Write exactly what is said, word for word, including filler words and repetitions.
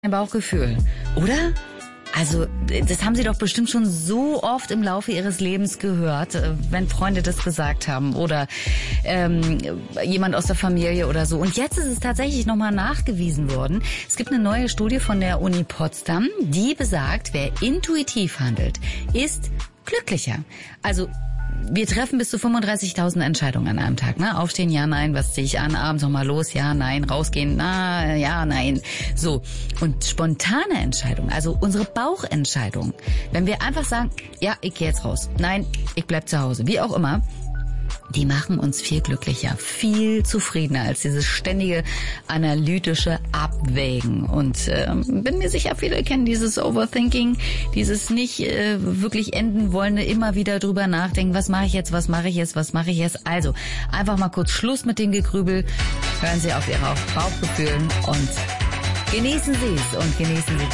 Ein Bauchgefühl, oder? Also, das haben Sie doch bestimmt schon so oft im Laufe Ihres Lebens gehört, wenn Freunde das gesagt haben oder ähm, jemand aus der Familie oder so. Und jetzt ist es tatsächlich nochmal nachgewiesen worden. Es gibt eine neue Studie von der Uni Potsdam, die besagt, wer intuitiv handelt, ist glücklicher. Also wir treffen bis zu fünfunddreißigtausend Entscheidungen an einem Tag. Ne? Aufstehen, ja, nein, was ziehe ich an, abends nochmal los, ja, nein, rausgehen, na, ja, nein. So, und spontane Entscheidungen, also unsere Bauchentscheidung, wenn wir einfach sagen, ja, ich gehe jetzt raus, nein, ich bleib zu Hause, wie auch immer, die machen uns viel glücklicher, viel zufriedener als dieses ständige analytische Abwägen. Und ähm, bin mir sicher, viele kennen dieses Overthinking, dieses nicht äh, wirklich enden wollende, immer wieder drüber nachdenken, was mache ich jetzt, was mache ich jetzt, was mache ich jetzt. Also einfach mal kurz Schluss mit dem Gegrübel, hören Sie auf Ihr Bauchgefühl und genießen Sie es und genießen Sie